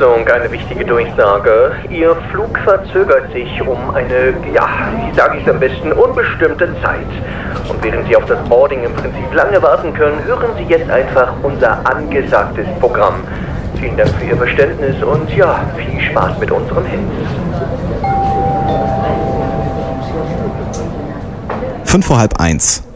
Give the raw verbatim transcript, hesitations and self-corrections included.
Achtung, eine wichtige Durchsage. Ihr Flug verzögert sich um eine, ja, wie sage ich es am besten, unbestimmte Zeit. Und während Sie auf das Boarding im Prinzip lange warten können, hören Sie jetzt einfach unser angesagtes Programm. Vielen Dank für Ihr Verständnis und ja, viel Spaß mit unserem Hit. Fünf vor halb eins.